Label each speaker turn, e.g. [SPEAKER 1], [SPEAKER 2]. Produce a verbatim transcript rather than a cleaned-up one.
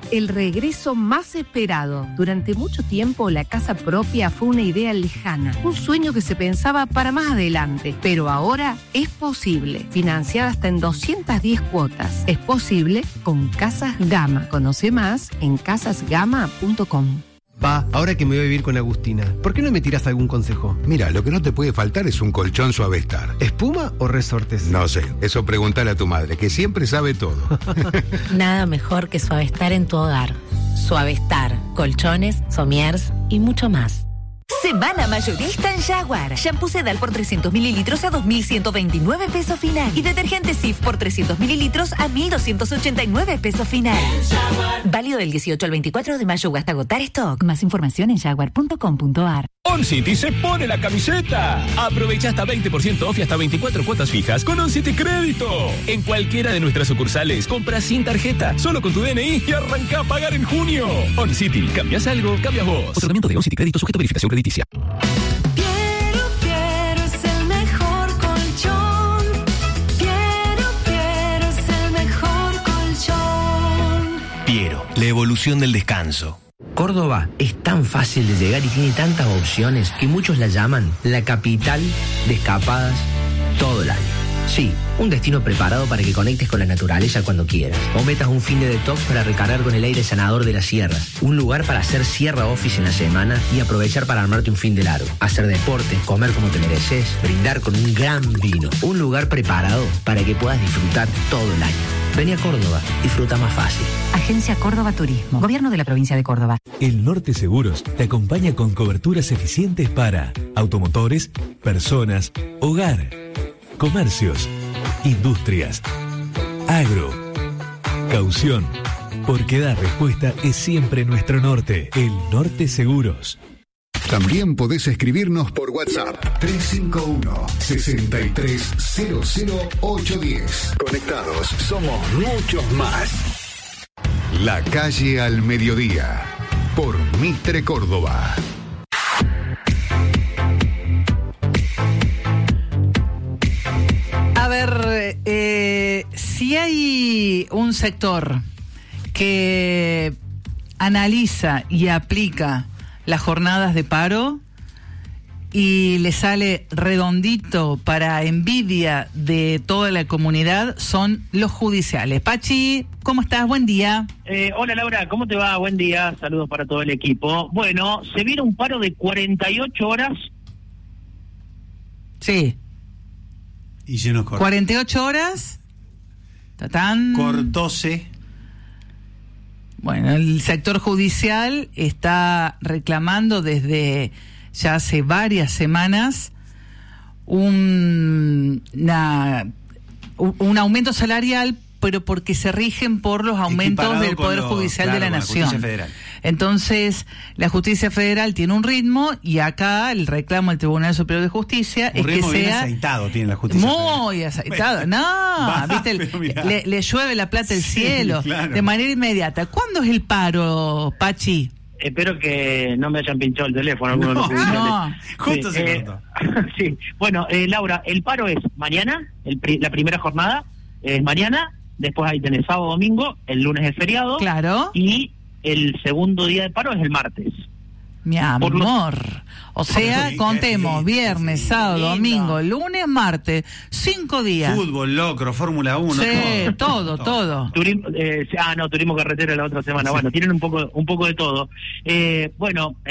[SPEAKER 1] el regreso más esperado. Durante mucho tiempo, la casa propia fue una idea lejana, un sueño que se pensaba para más adelante, pero ahora es posible. Financiada hasta en doscientas diez cuotas. Es posible con Casas Gama. Conoce más en casas gama punto com.
[SPEAKER 2] Pa, ahora que me voy a vivir con Agustina, ¿por qué no me tiras algún consejo?
[SPEAKER 3] Mira, lo que no te puede faltar es un colchón Suavestar.
[SPEAKER 2] ¿Espuma o resortes?
[SPEAKER 3] No sé, eso preguntale a tu madre, que siempre sabe todo.
[SPEAKER 4] Nada mejor que Suavestar en tu hogar. Suavestar, colchones, somiers y mucho más.
[SPEAKER 5] Semana mayorista en Jaguar. Shampoo Sedal por trescientos mililitros a dos mil ciento veintinueve pesos final. Y detergente Cif por trescientos mililitros a mil doscientos ochenta y nueve pesos final. Válido del dieciocho al veinticuatro de mayo o hasta agotar stock. Más información en jaguar punto com punto a r.
[SPEAKER 6] OnCity se pone la camiseta. Aprovecha hasta veinte por ciento off y hasta veinticuatro cuotas fijas con OnCity Crédito. En cualquiera de nuestras sucursales, compra sin tarjeta, solo con tu D N I y arranca a pagar en junio. OnCity, cambias algo, cambias vos. Otorgamiento de OnCity Crédito sujeto a verificación crediticia.
[SPEAKER 7] Piero, Piero es el mejor colchón. Piero, Piero es el mejor colchón.
[SPEAKER 8] Piero, la evolución del descanso.
[SPEAKER 9] Córdoba es tan fácil de llegar y tiene tantas opciones que muchos la llaman la capital de escapadas todo el año. Sí, un destino preparado para que conectes con la naturaleza cuando quieras. O metas un fin de detox para recargar con el aire sanador de las sierras. Un lugar para hacer sierra office en la semana y aprovechar para armarte un fin de largo. Hacer deporte, comer como te mereces, brindar con un gran vino. Un lugar preparado para que puedas disfrutar todo el año. Vení a Córdoba, disfruta más fácil.
[SPEAKER 5] Agencia Córdoba Turismo, Gobierno de la Provincia de Córdoba.
[SPEAKER 10] El Norte Seguros te acompaña con coberturas eficientes para automotores, personas, hogar, comercios, industrias, agro, caución. Porque dar respuesta es siempre nuestro norte. El Norte Seguros.
[SPEAKER 3] También podés escribirnos por WhatsApp tres cinco uno, seis tres cero cero ocho uno cero. Conectados, somos muchos más. La calle al mediodía, por Mitre Córdoba.
[SPEAKER 11] A ver, eh, si hay un sector que analiza y aplica las jornadas de paro y le sale redondito para envidia de toda la comunidad, son los judiciales. Pachi, ¿cómo estás? Buen día.
[SPEAKER 12] Eh, hola Laura, ¿cómo te va? Buen día, saludos para todo el equipo. Bueno, se viene un paro de cuarenta y ocho horas.
[SPEAKER 11] Sí.
[SPEAKER 13] Y llenos cortos.
[SPEAKER 11] cuarenta y ocho horas. Tatán.
[SPEAKER 13] Cortóse.
[SPEAKER 11] Bueno, el sector judicial está reclamando desde ya hace varias semanas un, una, un aumento salarial, pero porque se rigen por los aumentos Equiparado del Poder lo, Judicial claro, de la Nación. La Federal. Entonces, la Justicia Federal tiene un ritmo y acá el reclamo del Tribunal Superior de Justicia
[SPEAKER 13] un
[SPEAKER 11] es que sea...
[SPEAKER 13] bien aceitado tiene la Justicia
[SPEAKER 11] Muy
[SPEAKER 13] Federal.
[SPEAKER 11] aceitado. No, Va, viste, el, le, le llueve la plata del sí, cielo claro. de manera inmediata. ¿Cuándo es el paro, Pachi?
[SPEAKER 12] Espero que no me hayan pinchado el teléfono. Algunos
[SPEAKER 11] no,
[SPEAKER 12] de los
[SPEAKER 11] no.
[SPEAKER 13] Justo
[SPEAKER 12] sí,
[SPEAKER 13] se
[SPEAKER 12] eh,
[SPEAKER 13] cortó.
[SPEAKER 12] Sí, bueno, eh, Laura, el paro es mañana, el pri- la primera jornada es mañana, después ahí tenés sábado, domingo, el lunes es feriado.
[SPEAKER 11] Claro.
[SPEAKER 12] Y el segundo día de paro es el martes.
[SPEAKER 11] Mi amor. Los... O sea, sí, contemos, sí, viernes, sí, sábado, lindo. Domingo, lunes, martes, cinco días.
[SPEAKER 13] Fútbol, locro, Fórmula uno.
[SPEAKER 11] Sí, todo, todo. todo.
[SPEAKER 12] Turismo, eh, ah, no, turismo carretera la otra semana. Bueno, tienen un poco, un poco de todo. Eh, bueno...